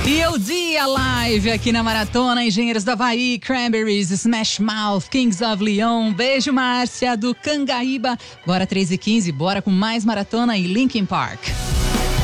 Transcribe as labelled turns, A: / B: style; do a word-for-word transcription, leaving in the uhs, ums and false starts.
A: E o dia live aqui na Maratona, Engenheiros do Havaí, Cranberries, Smash Mouth, Kings of Leon, Beijo Márcia do Cangaíba. Agora três e quinze, bora com mais Maratona e Linkin Park.